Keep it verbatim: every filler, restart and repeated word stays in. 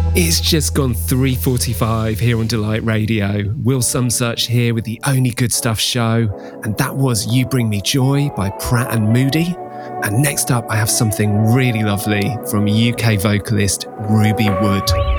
It's just gone three forty-five here on Delight Radio. Will Sumsuch here with the Only Good Stuff show, and that was You Bring Me Joy by Pratt and Moody. And next up, I have something really lovely from U K vocalist Ruby Wood.